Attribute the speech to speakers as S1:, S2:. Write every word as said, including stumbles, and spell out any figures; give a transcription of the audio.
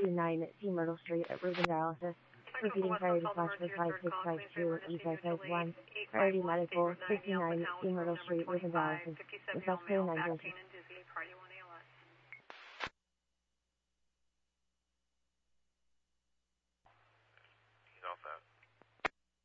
S1: fifty-nine T Myrtle Street at Rubin Dialysis.
S2: Technical
S1: Repeating
S2: West
S1: priority
S2: Coast
S1: class for
S2: Alternate
S1: five
S2: First
S1: six
S2: Call,
S1: five
S2: Police
S1: two
S2: Emergency
S1: Eastside Phase
S2: Mutual Aid
S1: one.
S2: eight five
S1: Priority
S2: one,
S1: medical
S2: Stanford Avenue,
S1: fifty-nine
S2: Pinellas
S1: T
S2: Road
S1: Myrtle
S2: number
S1: Street, Rubin
S2: twenty-five,
S1: Dialysis.
S2: fifty-seven year
S1: Request
S2: old male,
S1: clear nine
S2: back
S1: zero six.
S2: pain and